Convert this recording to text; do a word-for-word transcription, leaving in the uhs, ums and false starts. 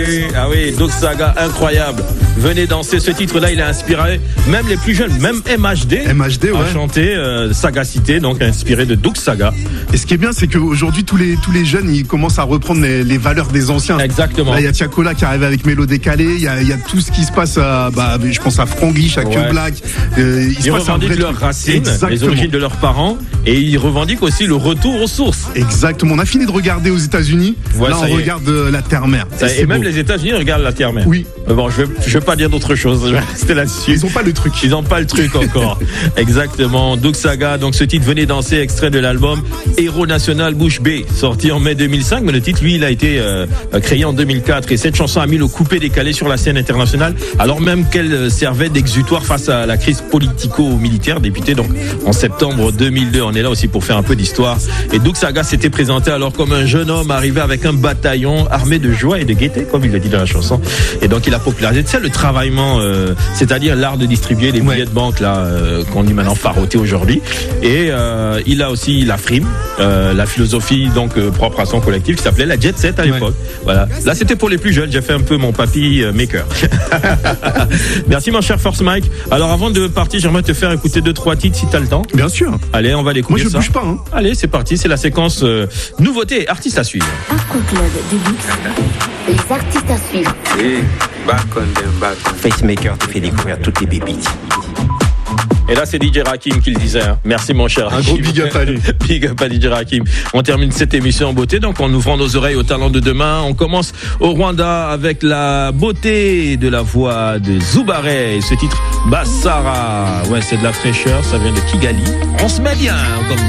Ah oui, Doug Saga, incroyable. Venez danser, ce titre-là, il a inspiré même les plus jeunes, même M H D. M H D, ouais. A chanté euh, Sagacité, donc inspiré de Doug Saga. Et ce qui est bien, c'est qu'aujourd'hui, tous les, tous les jeunes, ils commencent à reprendre les, les valeurs des anciens. Exactement. Là, il y a Tiakola qui arrive avec Mélo décalé, il y a, il y a tout ce qui se passe à, bah, je pense à Franglish, à Ouais. Que Black. Euh, il Ils se passe un revendiquent vrai leurs truc. racines, Exactement. les origines de leurs parents, et ils revendiquent aussi le retour aux sources. Exactement. On a fini de regarder aux États-Unis. Ouais, Là, ça on y est. regarde euh, la terre-mère. Ça, Et et c'est même beau. les États-Unis regardent la terre-mère. Oui. Mais bon, je vais, je vais pas dire d'autre chose. Je vais rester là-dessus. Ils ont pas le truc. Ils n'ont pas le truc encore. Exactement. Doug Saga, donc ce titre, Venez danser, extrait de l'album Héros National Bouche Bée, sorti en mai deux mille cinq. Mais le titre, lui, il a été euh, créé en deux mille quatre. Et cette chanson a mis le coupé décalé sur la scène internationale, alors même qu'elle servait d'exutoire face à la crise politico-militaire débutée donc en septembre deux mille deux. On est là aussi pour faire un peu d'histoire. Et Doug Saga s'était présenté alors comme un jeune homme arrivé avec un bataillon armé de joie et de gaieté, comme il le dit dans la chanson. Et donc il a popularisé, tu sais, le travaillement, euh, c'est-à-dire l'art de distribuer les billets Ouais. de banque là euh, qu'on dit maintenant faroté aujourd'hui. Et euh, il a aussi la frime, euh, la philosophie donc euh, propre à son collectif qui s'appelait la Jet Set à l'époque. Ouais. Voilà. Là c'était pour les plus jeunes. J'ai fait un peu mon papy euh, maker. Merci mon cher Force Mike. Alors avant de partir, j'aimerais te faire écouter deux trois titres si t'as le temps. Bien sûr. Allez, on va les Moi, écouter je ça. bouge pas, hein. Allez, c'est parti. C'est la séquence euh, nouveauté, artiste à suivre. Afro Club de luxe. Les artistes à suivre. Oui, back on them, back on. Facemaker te fait découvrir toutes les pépites. Et là, c'est D J Rakim qui le disait. Hein. Merci, mon cher. Un gros big up à lui. Big up à D J Rakim. On termine cette émission en beauté, donc en ouvrant nos oreilles au talent de demain. On commence au Rwanda avec la beauté de la voix de Zoubaré. Ce titre, Bassara. Ouais, c'est de la fraîcheur. Ça vient de Kigali. On se met bien, comme